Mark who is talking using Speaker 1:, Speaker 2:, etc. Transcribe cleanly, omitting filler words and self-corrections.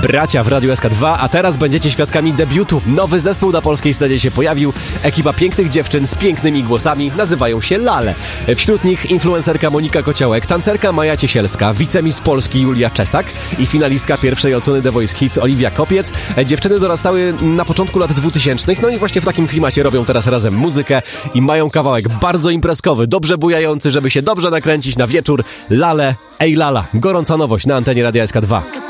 Speaker 1: Bracia w Radiu SK2, a teraz będziecie świadkami debiutu. Nowy zespół na polskiej scenie się pojawił. Ekipa pięknych dziewczyn z pięknymi głosami, nazywają się Lale. Wśród nich influencerka Monika Kociołek, tancerka Maja Ciesielska, wicemistrz Polski Julia Czesak i finalistka pierwszej odsłony The Voice Kids Oliwia Kopiec. Dziewczyny dorastały na początku lat 2000, no i właśnie w takim klimacie robią teraz razem muzykę i mają kawałek bardzo imprezkowy, dobrze bujający, żeby się dobrze nakręcić na wieczór. Lale, ej Lala, gorąca nowość na antenie Radia SK2.